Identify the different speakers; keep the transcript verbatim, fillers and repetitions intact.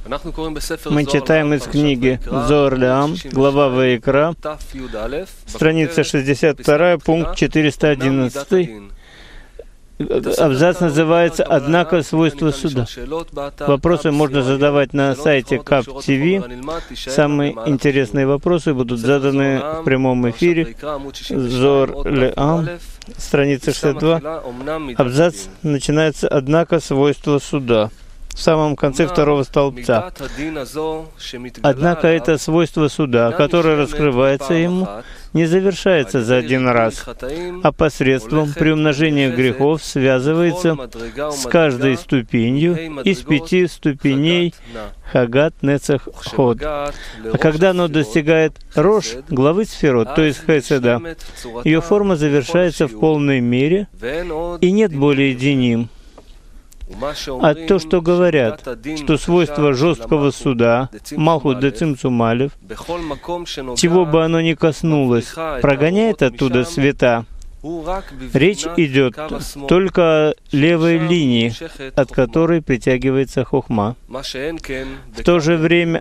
Speaker 1: Мы читаем из книги Зоар Ле'ам, глава Ваикра, страница шестьдесят два, пункт четыреста одиннадцать. Абзац называется «Однако свойства суда». Вопросы можно задавать на сайте кап точка ти ви. Самые интересные вопросы будут заданы в прямом эфире. Зоар Ле'ам, страница шестьдесят два. Абзац начинается «Однако свойства суда». В самом конце второго столбца. Однако это свойство суда, которое раскрывается ему, не завершается за один раз, а посредством приумножения грехов связывается с каждой ступенью из пяти ступеней Хагат Нецах Ход. А когда оно достигает Рош, главы Сферот, то есть Хеседа, ее форма завершается в полной мере, и нет более Диним. А то, что говорят, что свойство жесткого суда, Малхут де Цимцум Алеф, чего бы оно ни коснулось, прогоняет оттуда света, речь идет только о левой линии, от которой притягивается хохма. В то же время